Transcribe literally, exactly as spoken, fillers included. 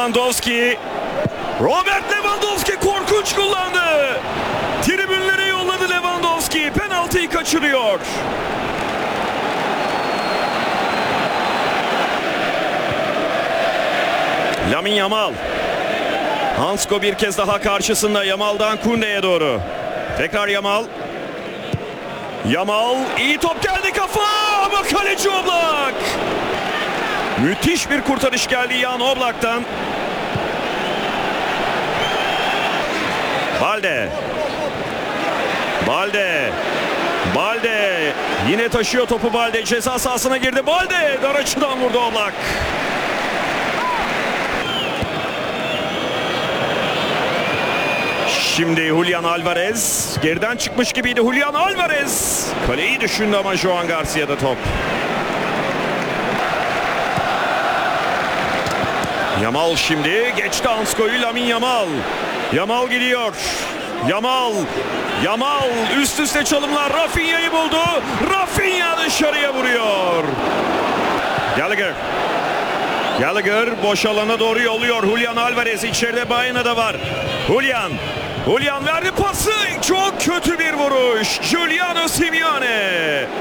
Lewandowski. Robert Lewandowski korkunç kullandı. Tribünlere yolladı Lewandowski. Penaltıyı kaçırıyor. Lamine Yamal. Hansko bir kez daha karşısında. Yamal'dan Koundé'ye doğru. Tekrar Yamal. Yamal iyi top geldi, kafa ama kaleci Oblak. Müthiş bir kurtarış geldi Jan Oblak'tan. Balde. Balde. Balde. Yine taşıyor topu Balde. Ceza sahasına girdi. Balde dar açıdan vurdu Oblak. Şimdi Julian Alvarez. Geriden çıkmış gibiydi Julian Alvarez. Kaleyi düşündü ama Joan Garcia'da top. Yamal şimdi geçti Hansko'yu. Lamine Yamal. Yamal gidiyor. Yamal. Yamal üst üste çalımlar. Rafinha'yı buldu. Rafinha dışarıya vuruyor. Gallagher. Gallagher boş alana doğru yolluyor. Julian Alvarez içeride, Baena da var. Julian. Julian verdi pası. Çok kötü bir vuruş. Giuliano Simeone.